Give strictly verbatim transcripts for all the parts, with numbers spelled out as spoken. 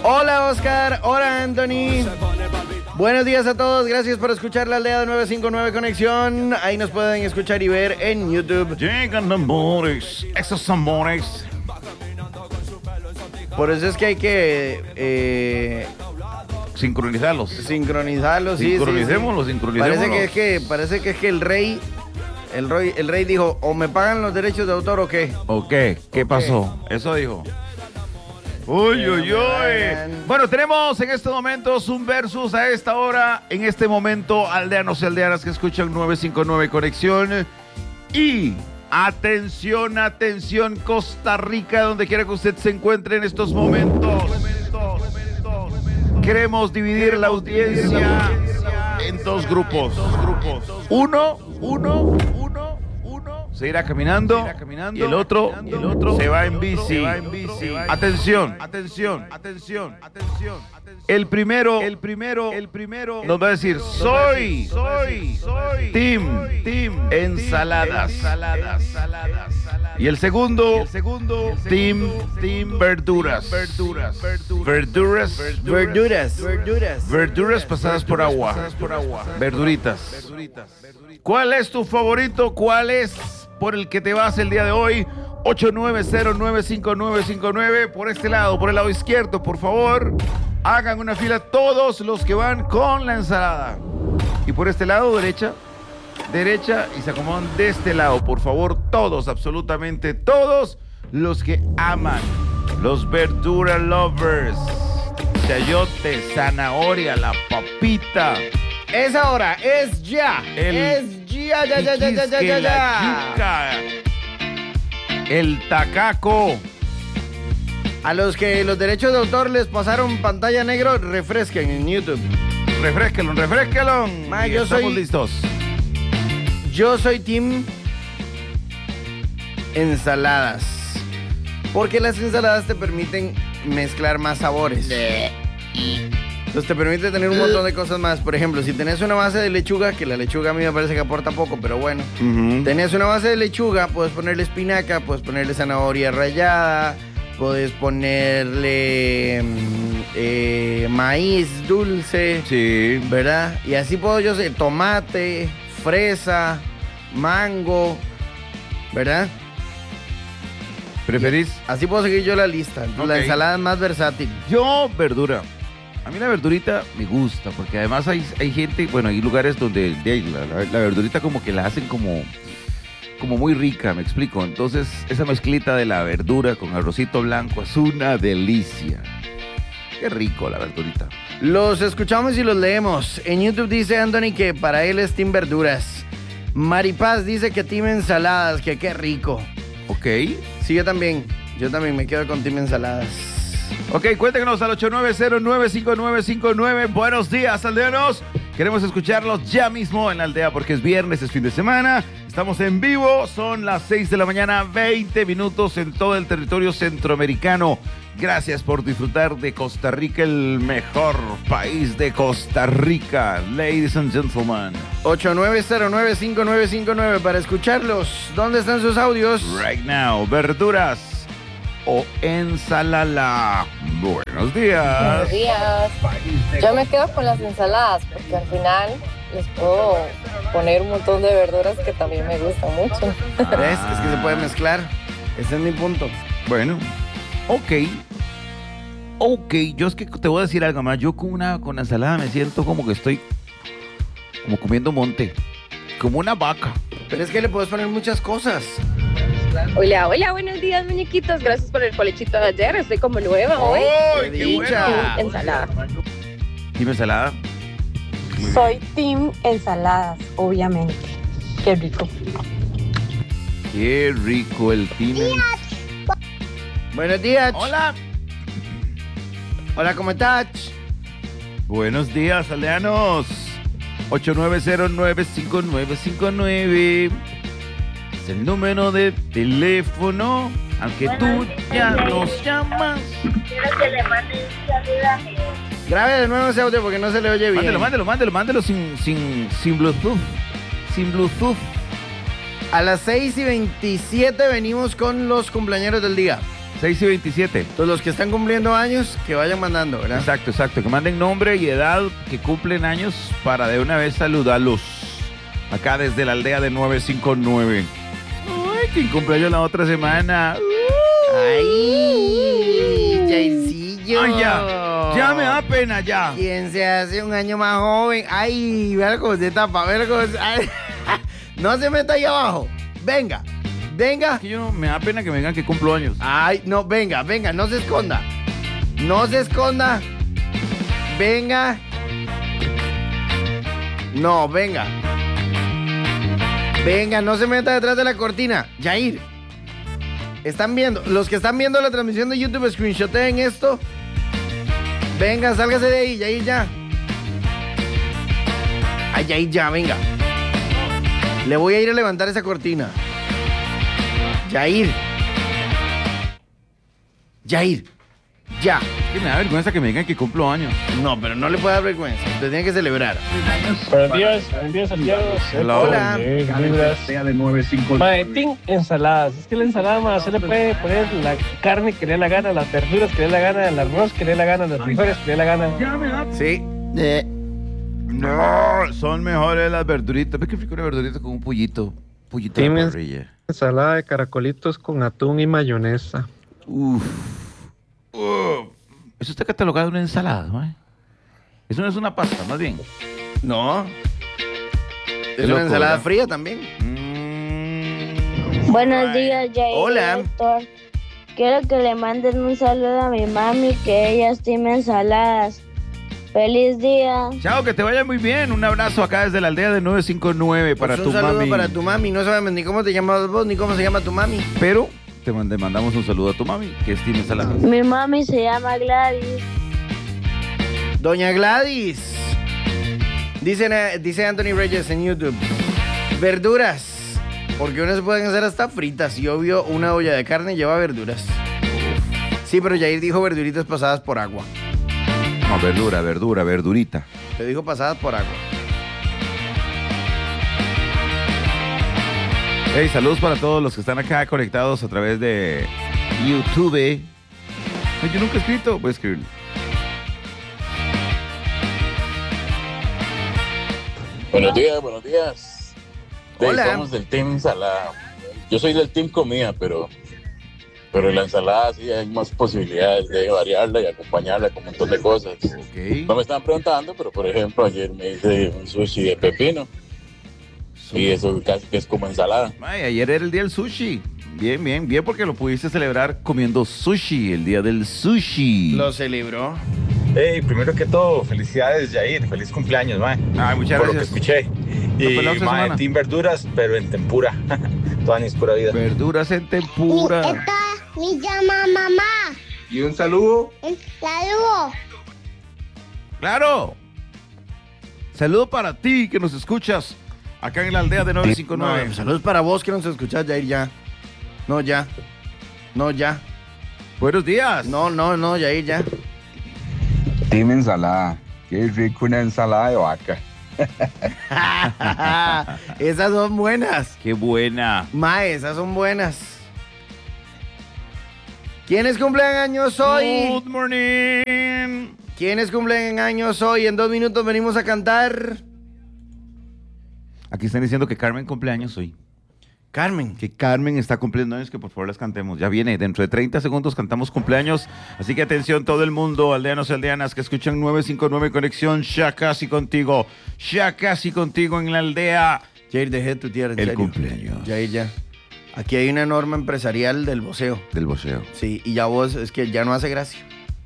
Hola Oscar, hola Anthony. Buenos días a todos, gracias por escuchar la aldea de nueve cinco nueve Conexión. Ahí nos pueden escuchar y ver en YouTube. Llegan amores, esos amores. Por eso es que hay que eh, sincronizarlos. Sincronizarlos, sí, Sincronicémoslos, sí, sí. sincronicémoslos. Parece que es que, parece que es que el rey, el rey, el rey dijo, o me pagan los derechos de autor o qué. ¿O qué? ¿Qué pasó? Eso dijo. Uy, uy, uy. Bueno, tenemos en estos momentos un versus a esta hora. En este momento, aldeanos y aldeanas que escuchan nueve cinco nueve Conexión. Y atención, atención, Costa Rica, donde quiera que usted se encuentre en estos momentos. Queremos dividir la audiencia en dos grupos. Uno, uno, uno. Se irá caminando, y el otro, y el otro se va en bici. Atención, atención, atención, atención. El primero, el primero, el primero nos va a decir soy, soy, soy team, team ensaladas. Y el segundo, el segundo, team, team verduras, verduras, verduras, verduras, verduras, verduras pasadas por agua, verduritas. ¿Cuál es tu favorito? ¿Cuál es por el que te vas el día de hoy? ocho nueve cero nueve cinco nueve cinco nueve. Por este lado, por el lado izquierdo, por favor. Hagan una fila todos los que van con la ensalada. Y por este lado, derecha, derecha, y se acomodan de este lado. Por favor, todos, absolutamente todos los que aman los verdura lovers. Chayote, zanahoria, la papita. Es ahora, es ya. El es ya, ya, ya, ya, ya, ya, ya, ya. La yuca, el tacaco. A los que los derechos de autor les pasaron pantalla negro, refresquen en YouTube. Refresquenlo, refresquenlo. Ma, yo estamos soy, listos. Yo soy team ensaladas. Porque las ensaladas te permiten mezclar más sabores. Entonces te permite tener un montón de cosas más. Por ejemplo, si tenés una base de lechuga, que la lechuga a mí me parece que aporta poco, pero bueno. Uh-huh. Tenés una base de lechuga, puedes ponerle espinaca, puedes ponerle zanahoria rallada, puedes ponerle eh, maíz dulce. Sí. ¿Verdad? Y así puedo yo hacer tomate, fresa, mango, ¿verdad? ¿Preferís? Y así puedo seguir yo la lista. Okay. La ensalada es más versátil. Yo, verdura. A mí la verdurita me gusta, porque además hay, hay gente, bueno, hay lugares donde la, la, la verdurita como que la hacen como, como muy rica, me explico. Entonces, esa mezclita de la verdura con arrocito blanco es una delicia. Qué rico la verdurita. Los escuchamos y los leemos. En YouTube dice Anthony que para él es team verduras. Maripaz dice que team ensaladas, que qué rico. Ok. Sí, yo también. Yo también me quedo con team ensaladas. Ok, cuéntenos al ocho nueve cero nueve cinco nueve cinco nueve. Buenos días, aldeanos. Queremos escucharlos ya mismo en la aldea porque es viernes, es fin de semana. Estamos en vivo, son las seis de la mañana, veinte minutos en todo el territorio centroamericano. Gracias por disfrutar de Costa Rica, el mejor país de Costa Rica. Ladies and gentlemen. ocho nueve cero nueve cinco nueve cinco nueve para escucharlos. ¿Dónde están sus audios? Right now, verduras o ensalada. Buenos días. Buenos días. Yo me quedo con las ensaladas porque al final les puedo poner un montón de verduras que también me gustan mucho. Ah, ¿ves? Es que se puede mezclar. Ese es mi punto. Bueno, ok. Ok, yo es que te voy a decir algo más. Yo con una con ensalada me siento como que estoy como comiendo monte. Como una vaca. Pero es que le puedes poner muchas cosas. Hola, hola, buenos días, muñequitos. Gracias por el colechito de ayer. Estoy como nueva hoy. ¡Oh, qué buena! Ensalada. ¿Team ensalada? Soy team ensaladas, obviamente. Qué rico. Qué rico el team. Buenos días. Hola. Hola, ¿cómo estás? Buenos días, aldeanos. ocho nueve cero nueve cinco nueve cinco nueve. Es el número de teléfono al que tú ya nos llamas. Quiero que le mande un saludo. Grabe de nuevo ese audio porque no se le oye bien. Mándelo, mándelo, mándelo, mándelo sin, sin, sin Bluetooth. Sin Bluetooth. A las seis y veintisiete venimos con los cumpleaños del día. seis y veintisiete. Entonces, los que están cumpliendo años, que vayan mandando, ¿verdad? Exacto, exacto. Que manden nombre y edad que cumplen años para de una vez saludarlos. Acá desde la aldea de nueve cinco nueve. Ay, ¿quién cumpleaños la otra semana? ¡Ay! Jaircillo. Ay, ya. Ya me da pena, ya. ¿Quién se hace un año más joven? ¡Ay! Vea cómo se tapa, vea cómo se... Ay, no se meta ahí abajo. Venga, venga. Que yo no, me da pena que me digan que cumplo años. Ay, no, venga, venga, no se esconda. No se esconda. Venga. No, venga. Venga, no se meta detrás de la cortina. Yair. Están viendo, los que están viendo la transmisión de YouTube, screenshoten esto. Venga, sálgase de ahí, Yair, ya. Ay, Yair, ya, venga. Le voy a ir a levantar esa cortina. Yair. Yair. Ya. Es que me da vergüenza que me digan que cumplo años. No, pero no le puede dar vergüenza. Usted tiene que celebrar. Buenos días, buenos días, Santiago. Hola. Hola. Mae, tin ensaladas. Es que la ensalada, mae, se le puede poner la carne que le dé la gana, las verduras que le dé la gana, el arroz que le dé la gana, los frijoles que le dé la gana. Sí. Eh, No, son mejores las verduritas. ¿Ves que frijoles de verduritas con un pollito? Pollito de Dime. parrilla. Ensalada de caracolitos con atún y mayonesa. Uf. Uf. Eso está catalogado una ensalada, ¿no? Eso no es una pasta, más bien. no. Qué Es loco, una ensalada ¿verdad? fría también. Mm. Buenos días, Jair. Hola. Héctor. Quiero que le manden un saludo a mi mami, que ella estima ensaladas. ¡Feliz día! Chao, que te vaya muy bien. Un abrazo acá desde la aldea de nueve cinco nueve para Pues tu un saludo mami. para tu mami. No sabemos ni cómo te llamas vos, ni cómo se llama tu mami. Pero te mand- mandamos un saludo a tu mami, que estima ensaladas. Mi mami se llama Gladys. Doña Gladys. Dice, dice Anthony Reyes en YouTube. Verduras. Porque unas se pueden hacer hasta fritas. Y obvio, una olla de carne lleva verduras. Sí, pero Jair dijo verduritas pasadas por agua. No, verdura, verdura, verdurita. Te dijo pasadas por agua. Hey, saludos para todos los que están acá conectados a través de YouTube. Ay, yo nunca he escrito, voy a escribirlo. Buenos días, buenos días. Sí, Hola. somos del team ensalada. Yo soy del team comida, pero, pero la ensalada sí hay más posibilidades de variarla y acompañarla con un montón de cosas. Ok. No me estaban preguntando, pero por ejemplo ayer me hice un sushi de pepino y eso casi que es como ensalada. Ay, ayer era el día del sushi. Bien, bien, bien, porque lo pudiste celebrar comiendo sushi, el día del sushi. Lo celebró. Hey, primero que todo, felicidades, Jair. Feliz cumpleaños, mae. Ay, muchas Por gracias. lo que escuché. Nos vemos la Y, otra mae, semana. team verduras, pero en tempura. Toda mi pura vida. Verduras en tempura. Me llama mamá. Y un saludo. Un saludo. ¡Claro! Saludo para ti que nos escuchas acá en la aldea de nueve cinco nueve. No, saludos para vos que nos escuchás, Jair, ya. No, ya. No, ya. Buenos días. No, no, no, Jair, ya. Team ensalada. Qué rico una ensalada de vaca. Esas son buenas. Qué buena. Ma, esas son buenas. ¿Quiénes cumplen años hoy? Good morning. ¿Quiénes cumplen años hoy? En dos minutos venimos a cantar. Aquí están diciendo que Carmen cumpleaños hoy. Carmen. Que Carmen está cumpliendo años, que por favor las cantemos. Ya viene, dentro de treinta segundos cantamos cumpleaños. Así que atención todo el mundo, aldeanos y aldeanas que escuchan nueve cinco nueve Conexión, ya casi contigo. Ya casi contigo en la aldea. Jair, dejé de tutear, en El serio. cumpleaños. Jair, ya. Aquí hay una norma empresarial del voceo. Del voceo. Sí, y ya vos, es que ya no hace gracia.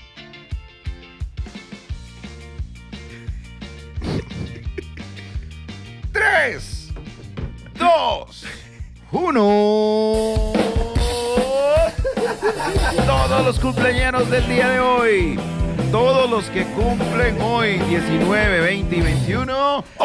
Tres, dos, uno. Todos los cumpleaños del día de hoy. Todos los que cumplen hoy, diecinueve, veinte y veintiuno.